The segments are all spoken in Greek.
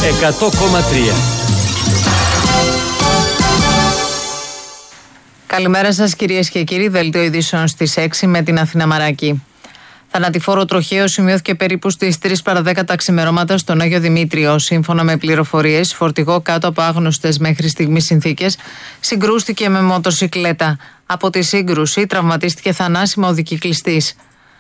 100,3. Καλημέρα σας κυρίες και κύριοι, δελτίο ειδήσεων στις 6 με την Αθήνα Μαράκη. Θανατηφόρο τροχαίο σημειώθηκε περίπου στις 3 παρα 10 τα ξημερώματα στον Άγιο Δημήτριο. Σύμφωνα με πληροφορίες, φορτηγό κάτω από άγνωστες μέχρι στιγμής συνθήκες συγκρούστηκε με μοτοσικλέτα. Από τη σύγκρουση τραυματίστηκε θανάσιμα ο δικυκλιστής.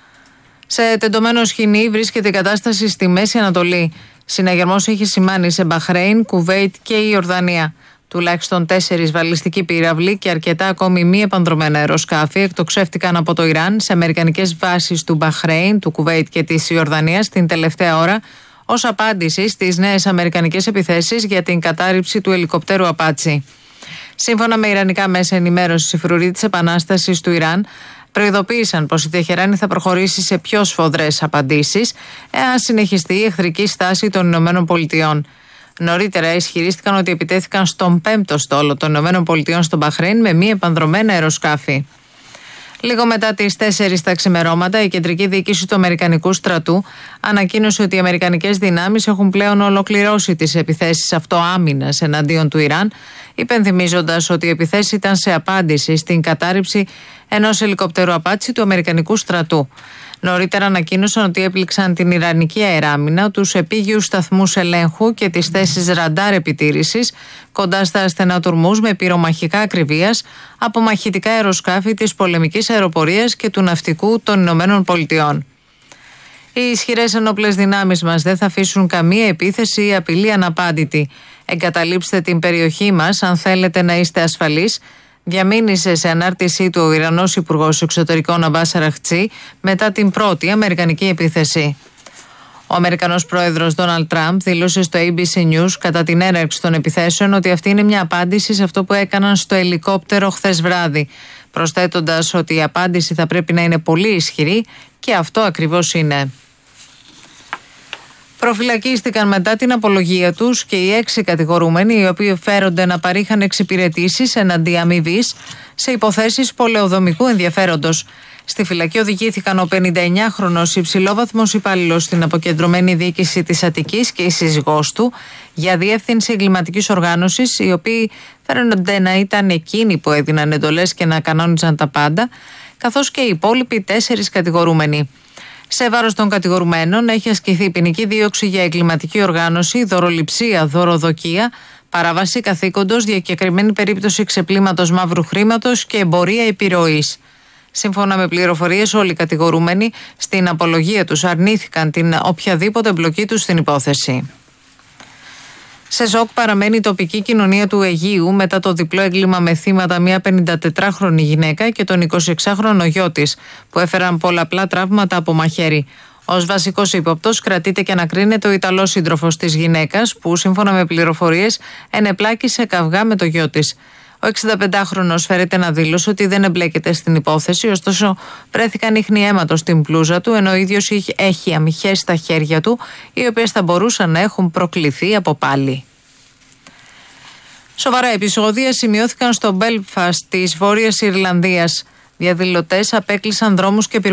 Σε τεντωμένο σκηνή βρίσκεται η κατάσταση στη Μέση Ανατολή. Συναγερμός έχει σημάνει σε Μπαχρέιν, Κουβέιτ και η Ιορδανία. Τουλάχιστον 4 βαλιστικοί πύραυλοι και αρκετά ακόμη μη επανδρομένα αεροσκάφη εκτοξεύτηκαν από το Ιράν σε αμερικανικές βάσεις του Μπαχρέιν, του Κουβέιτ και της Ιορδανίας την τελευταία ώρα, ως απάντηση στις νέες αμερικανικές επιθέσεις για την κατάρριψη του ελικοπτέρου Απάτσι. Σύμφωνα με ιρανικά μέσα ενημέρωσης, οι φρουροί της Επανάστασης του Ιράν προειδοποίησαν πως η Τεχεράνη θα προχωρήσει σε πιο σφοδρές απαντήσεις εάν συνεχιστεί η εχθρική στάση των Ηνωμένων Πολιτειών. Νωρίτερα ισχυρίστηκαν ότι επιτέθηκαν στον 5ο στόλο των ΗΠΑ στο Μπαχρέιν με μη επανδρομένα αεροσκάφη. Λίγο μετά τις 4 τα ξημερώματα, η κεντρική διοίκηση του Αμερικανικού στρατού ανακοίνωσε ότι οι αμερικανικές δυνάμεις έχουν πλέον ολοκληρώσει τις επιθέσεις αυτοάμυνας εναντίον του Ιράν, υπενθυμίζοντας ότι οι επιθέσεις ήταν σε απάντηση στην κατάρριψη ενός ελικοπτέρου Απάτσι του Αμερικανικού στρατού. Νωρίτερα ανακοίνωσαν ότι έπληξαν την Ιρανική αεράμινα, τους επίγειους σταθμούς ελέγχου και τις θέσεις ραντάρ επιτήρησης κοντά στα στενά τουρμούς με πυρομαχικά ακριβίας από μαχητικά αεροσκάφη της πολεμικής αεροπορίας και του ναυτικού των Ηνωμένων Πολιτειών. Οι ισχυρές ενόπλες δυνάμεις μας δεν θα αφήσουν καμία επίθεση ή απειλή αναπάντητη. Εγκαταλείψτε την περιοχή μας αν θέλετε να είστε ασφαλείς, διαμήνυσε σε ανάρτησή του ο Ιρανός Υπουργός Εξωτερικών Αμπάς Αραχτζή μετά την πρώτη αμερικανική επίθεση. Ο Αμερικανός πρόεδρος Ντόναλντ Τραμπ δήλωσε στο ABC News κατά την έναρξη των επιθέσεων ότι αυτή είναι μια απάντηση σε αυτό που έκαναν στο ελικόπτερο χθες βράδυ, προσθέτοντας ότι η απάντηση θα πρέπει να είναι πολύ ισχυρή και αυτό ακριβώς είναι. Προφυλακίστηκαν μετά την απολογία τους και οι 6 κατηγορούμενοι, οι οποίοι φέρονται να παρήχαν εξυπηρετήσεις εναντί αμοιβής σε υποθέσεις πολεοδομικού ενδιαφέροντος. Στη φυλακή οδηγήθηκαν ο 59χρονος υψηλόβαθμος υπάλληλος στην αποκεντρωμένη διοίκηση της Αττικής και η σύζυγός του για διεύθυνση εγκληματικής οργάνωσης, οι οποίοι φέρονται να ήταν εκείνοι που έδιναν εντολές και να κανόνιζαν τα πάντα, καθώς και οι υπόλοιποι 4 κατηγορούμενοι. Σε βάρος των κατηγορουμένων έχει ασκηθεί ποινική δίωξη για εγκληματική οργάνωση, δωροληψία, δωροδοκία, παράβαση καθήκοντος, διακεκριμένη περίπτωση ξεπλήματος μαύρου χρήματος και εμπορία επιρροής. Σύμφωνα με πληροφορίες, όλοι οι κατηγορούμενοι στην απολογία τους αρνήθηκαν την οποιαδήποτε εμπλοκή τους στην υπόθεση. Σε σοκ παραμένει η τοπική κοινωνία του Αιγείου μετά το διπλό έγκλημα με θύματα μια 54χρονη γυναίκα και τον 26χρονο γιο της, που έφεραν πολλαπλά τραύματα από μαχαίρι. Ως βασικός ύποπτος κρατείται και ανακρίνεται ο Ιταλός σύντροφος της γυναίκας, που σύμφωνα με πληροφορίες ενεπλάκησε καυγά με το γιο της. Ο 65χρονος φέρεται να δήλωσε ότι δεν εμπλέκεται στην υπόθεση, ωστόσο βρέθηκαν ίχνη αίματος στην πλούζα του, ενώ ο ίδιος έχει αμυχές στα χέρια του, οι οποίες θα μπορούσαν να έχουν προκληθεί από πάλι. Σοβαρά επεισόδια σημειώθηκαν στο Μπέλφαστ της Βόρειας Ιρλανδίας. Διαδηλωτές απέκλεισαν δρόμους και